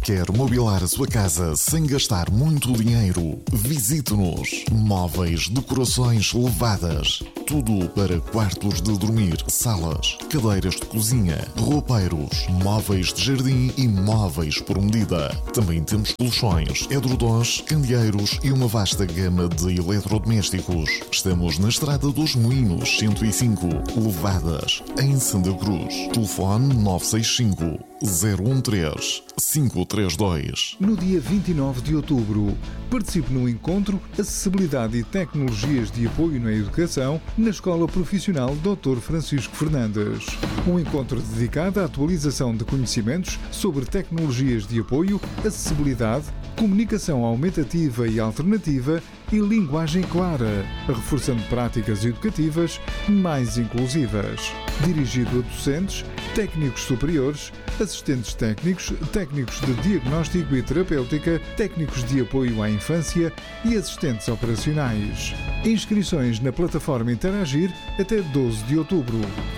Quer mobilar a sua casa sem gastar muito dinheiro? Visite-nos. Móveis, decorações levadas. Tudo para quartos de dormir, salas, cadeiras de cozinha, roupeiros, móveis de jardim e móveis por medida. Também temos colchões, edredons, candeeiros e uma vasta gama de eletrodomésticos. Estamos na Estrada dos Moinhos, 105, Levadas, em Santa Cruz. Telefone 965 013 532. No dia 29 de outubro, participe no encontro Acessibilidade e Tecnologias de Apoio na Educação na Escola Profissional Dr. Francisco Fernandes. Um encontro dedicado à atualização de conhecimentos sobre tecnologias de apoio, acessibilidade, comunicação aumentativa e alternativa e linguagem clara, reforçando práticas educativas mais inclusivas. Dirigido a docentes, técnicos superiores, assistentes técnicos, técnicos de diagnóstico e terapêutica, técnicos de apoio à infância e assistentes operacionais. Inscrições na plataforma Interagir até 12 de outubro.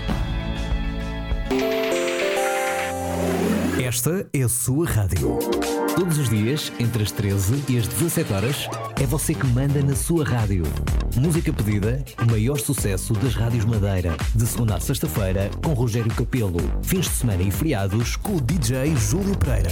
Esta é a sua rádio. Todos os dias, entre as 13 e as 17 horas, é você que manda na sua rádio. Música pedida, o maior sucesso das rádios Madeira. De segunda a sexta-feira, com Rogério Capelo. Fins de semana e feriados, com o DJ Júlio Pereira.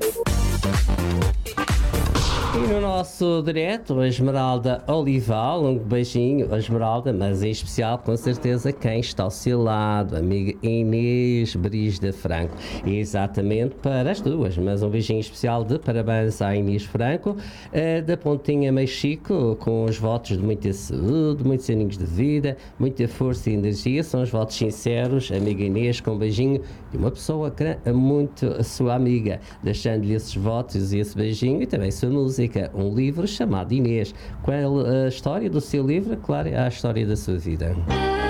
E no nosso direto, a Esmeralda Olival, um beijinho, a Esmeralda, mas em especial, com certeza, quem está ao seu lado, a amiga Inês Brígida Franco. E exatamente para as duas, mas um beijinho especial de parabéns à Inês Franco, da Pontinha Mexico, com os votos de muita saúde, muitos aninhos de vida, muita força e energia. São os votos sinceros, amiga Inês, com um beijinho de uma pessoa muito a sua amiga, deixando-lhe esses votos e esse beijinho e também sua música. Um livro chamado Inês. Qual a história do seu livro? Claro, é a história da sua vida.